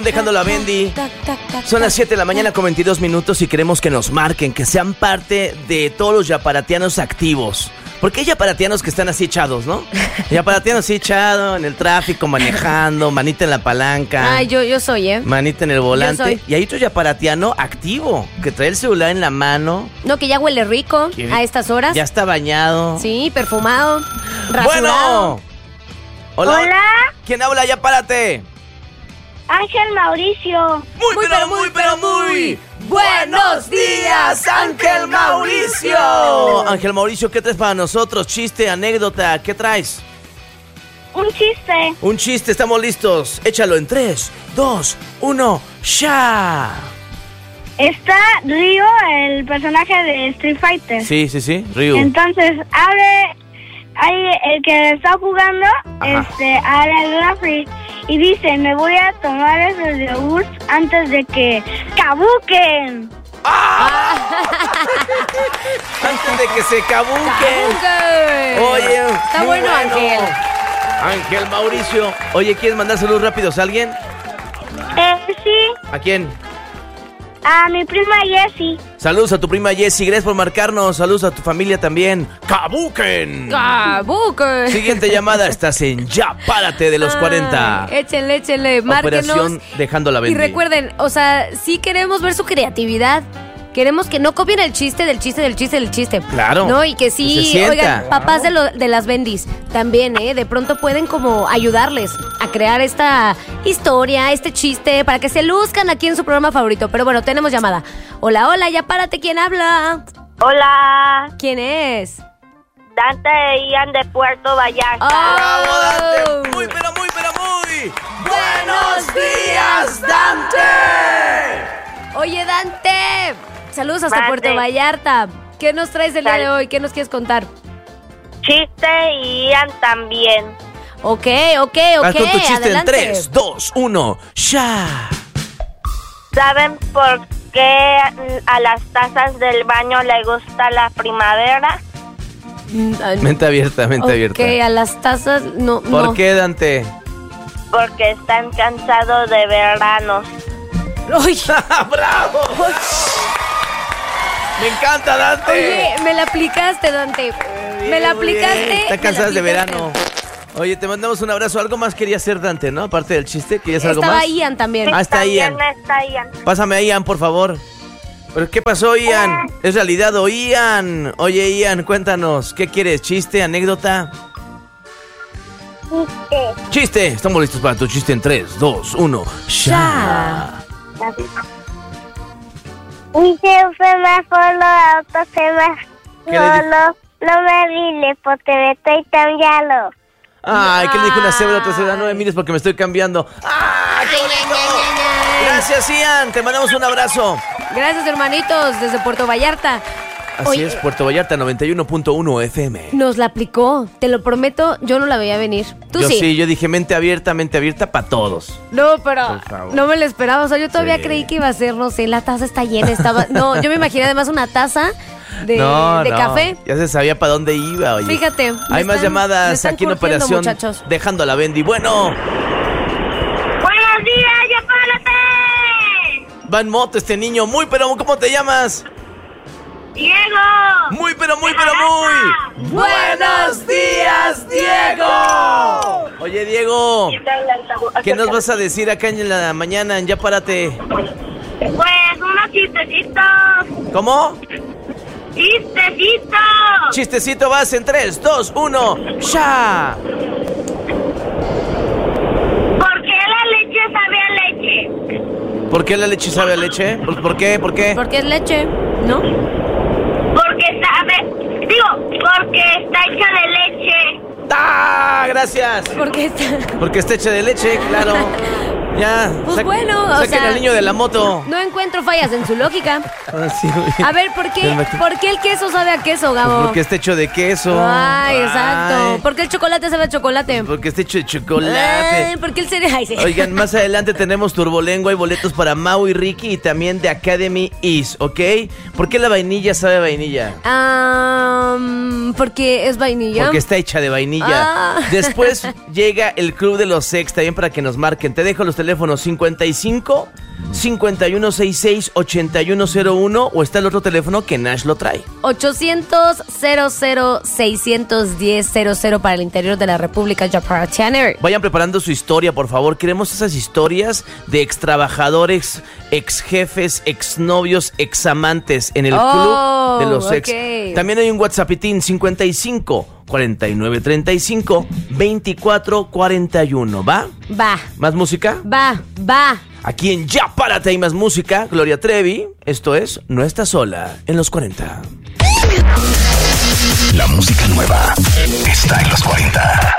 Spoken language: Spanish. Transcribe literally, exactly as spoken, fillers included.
Dejando la Bendy. Son las siete de la mañana con veintidós minutos y queremos que nos marquen, que sean parte de todos los yaparatianos activos. Porque hay yaparatianos que están así echados, ¿no? Yaparatianos así echados en el tráfico, manejando, manita en la palanca. Ay, yo, yo soy, ¿eh? Manita en el volante. Yo soy. Y hay otro yaparatiano activo, que trae el celular en la mano. No, que ya huele rico que a estas horas. Ya está bañado. Sí, perfumado, rasurado. Bueno. Hola. Hola. ¿Quién habla? Ya párate. Ángel Mauricio. Muy, muy pero, muy, pero muy. ¡Buenos días, Ángel Mauricio! Ángel Mauricio, ¿qué traes para nosotros? Chiste, anécdota, ¿qué traes? Un chiste. Un chiste, estamos listos. Échalo en tres, dos, uno, ¡ya! Está Ryu, el personaje de Street Fighter. Sí, sí, sí, Ryu. Entonces, abre, ahí el que está jugando, Ajá. este, abre el refri y dice, me voy a tomar esos yogurts antes de que caduquen. ¡Ah! Antes de que se cabuquen. ¡Cabuque! Oye, Está muy bueno, Ángel. Ángel Mauricio. Oye, ¿quieres mandar saludos rápidos a alguien? Eh, sí, ¿A quién? a mi prima Jessie. Saludos a tu prima Jessie, gracias por marcarnos. Saludos a tu familia también. ¡Cabuquen! ¡Cabuque! Siguiente llamada, estás en Ya Párate de los cuarenta. Ay, échenle, échenle, márquenos. Operación Dejando la Y Bendy. recuerden, o sea, sí queremos ver su creatividad. Queremos que no copien el chiste del chiste del chiste del chiste. Claro. No, y que Que se sí, sienta. oigan, papás de, lo, de las bendis, también, ¿eh? De pronto pueden como ayudarles a crear esta historia, este chiste, para que se luzcan aquí en su programa favorito. Pero bueno, tenemos llamada. Hola, hola, ya párate, ¿quién habla? Hola, ¿Quién es? Dante e Ian de Puerto Vallarta. Oh. ¡Bravo, Dante! Muy, pero muy, pero muy. ¡Buenos días, Dante! Oye, Dante, saludos hasta Mande. Puerto Vallarta. ¿Qué nos traes el día de hoy? ¿Qué nos quieres contar? Chiste y Ian también. Ok, ok, ok, Haz con tu chiste adelante. en tres, dos, uno, ¡ya! ¿Saben por qué a las tazas del baño le gusta la primavera? Mm, ah, Mente abierta, mente ok, abierta. a las tazas, no, ¿Por no. qué, Dante? Porque están cansados de veranos. Ay, ¡Bravo! Me encanta, Dante. oye, me la aplicaste, Dante. Me la Muy bien. aplicaste. Está me la cansada de aplicaste. verano. Oye, te mandamos un abrazo. ¿Algo más quería hacer, Dante, no? Aparte del chiste, ¿querías algo Estaba más? Ian también. Ah, está También Ian. está Ian. Pásame a Ian, por favor. ¿Pero qué pasó, Ian? ¿Es realidad o Ian? Oye, Ian, cuéntanos. ¿Qué quieres? ¿Chiste? ¿Anécdota? Chiste. ¡Chiste! Estamos listos para tu chiste en tres, dos, uno. ¡Ya! Un semáforo, auto semáforo, ¿Qué le dijo? no me riles porque me estoy cambiando. Ay, ¿qué le dijo una cebra a otra cebra? No me mires porque me estoy cambiando. ¡Ah, qué bonito! Gracias, Ian. Te mandamos un abrazo. Gracias, hermanitos, desde Puerto Vallarta. Así Oye, es, Puerto Vallarta noventa y uno punto uno F M. nos la aplicó, te lo prometo, yo no la veía venir. Tú Yo sí. sí, yo dije mente abierta, mente abierta para todos. No, pero Por favor. no me lo esperaba. O sea, yo todavía Sí. creí que iba a ser, no sé, la taza está llena. Estaba. No, yo me imaginé además una taza de, no, de no, café. ya se sabía para dónde iba, oye. Fíjate. me Hay más están- me llamadas están aquí en curtiendo, Operación muchachos. Dejando a la Bendy. Bueno, ¡Buenos días, ya párate! va en moto este niño. Muy, pero ¿cómo te llamas? ¡Diego! Muy, pero muy, pero muy. ¡Buenos días, Diego! Oye, Diego, ¿qué nos vas a decir acá en la mañana en Ya Párate? Pues unos chistecitos. ¿Cómo? ¡Chistecitos! Chistecito vas en tres, dos, uno, ¡ya! ¿Por qué la leche sabe a leche? ¿Por qué la leche sabe a leche? ¿Por, por qué? ¿Por qué? Porque es leche, ¿no? Porque sabe... Digo, porque está hecha de leche. ¡Ah! Gracias. Porque está... Porque está hecha de leche, claro. Ya. Pues sa- bueno, o saquen sea- al niño de la moto. No encuentro fallas en su lógica. Ah, sí, muy bien. A ver, ¿por qué, Me imagino. ¿por qué el queso sabe a queso, Gabo? Porque está hecho de queso. Ay, exacto. Ay, ¿Por qué el chocolate sabe a chocolate? Porque está hecho de chocolate. Ay, ¿por qué el cereal? Ay, sí. Oigan, más adelante tenemos Turbolengua y boletos para Mau y Ricky y también de Academy Is, ¿ok? ¿Por qué la vainilla sabe a vainilla? Am, porque es vainilla. Porque está hecha de vainilla. Ah. Después llega el Club de los Sex también para que nos marquen. Te dejo los teléfonos teléfono cincuenta y cinco, cincuenta y uno sesenta y seis, ochenta y uno cero uno o está el otro teléfono que Nash lo trae. ochocientos, cero cero, seiscientos diez, cero cero para el interior de la República Yaparatiana. Vayan preparando su historia, por favor. Queremos esas historias de ex trabajadores, ex jefes, ex novios, ex amantes en el Oh, club de los ex. ok. También hay un WhatsAppitín cincuenta y cinco, cuarenta y nueve, treinta y cinco, veinticuatro, cuarenta y uno. ¿Va? Va, ¿Más música? va, va. Aquí en Ya Párate hay más música. Gloria Trevi. Esto es No Estás Sola en los cuarenta. La música nueva está en los cuarenta.